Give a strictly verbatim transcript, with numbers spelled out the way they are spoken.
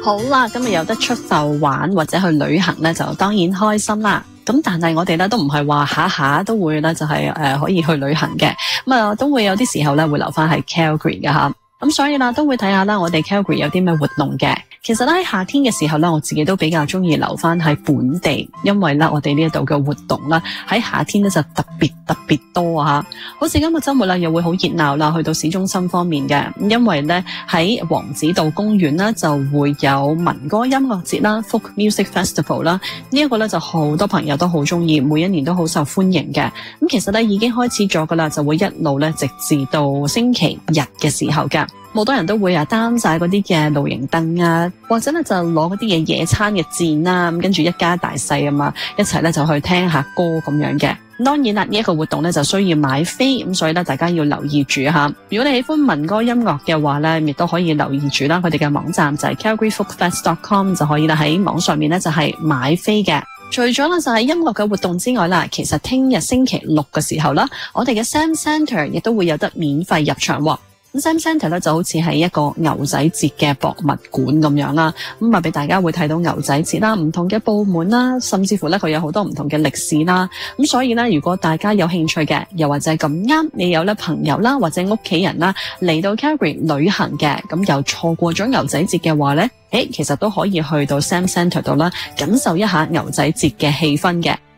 好啦，今日有得出埠玩或者去旅行咧，就當然開心啦。咁但係我哋咧都唔係話下下都會咧就係、是、誒、呃、可以去旅行嘅，咁啊都會有啲時候咧會留翻喺 Calgary 嘅吓。咁所以啦，都會睇下啦，我哋 Calgary 有啲咩活動嘅。其實咧喺夏天嘅時候咧，我自己都比較中意留翻喺本地，因為咧我哋呢一度嘅活動啦，喺夏天咧就特別特別多啊！好似今個週末啦，又會好熱鬧啦，去到市中心方面嘅，因為咧喺王子道公園啦，就會有民歌音樂節啦 （Folk Music Festival） 啦，呢一個咧就好多朋友都好中意，每一年都好受歡迎嘅。咁其實咧已經開始咗噶啦，就會一路咧直至到星期日嘅時候㗎。好多人都會啊擔晒嗰啲嘅露營燈啊，或者咧就攞嗰啲嘢野餐嘅墊啦，咁跟住一家大細啊嘛，一齊咧就去聽下歌咁樣嘅。當然啦，呢一個活動咧就需要買飛，咁所以咧大家要留意住吓。如果你喜歡民歌音樂嘅話咧，亦都可以留意住啦。佢哋嘅網站就係 calgary folk fest dot com 就可以啦，喺網上面咧就係買飛嘅。除咗啦就係音樂嘅活動之外啦，其實聽日星期六嘅時候啦，我哋嘅 Sam Centre 亦都會有得免費入場喎。咁 Sam Centre 咧就好似係一個牛仔節嘅博物館咁樣啦，咁啊俾大家會睇到牛仔節啦，唔同嘅部門啦，甚至乎咧佢有好多唔同嘅歷史啦。咁所以咧，如果大家有興趣嘅，又或者係咁啱你有咧朋友啦或者屋企人啦嚟到 Calgary 旅行嘅，咁又錯過咗牛仔節嘅話咧，誒其實都可以去到 Sam Centre 度啦，感受一下牛仔節嘅氣氛嘅。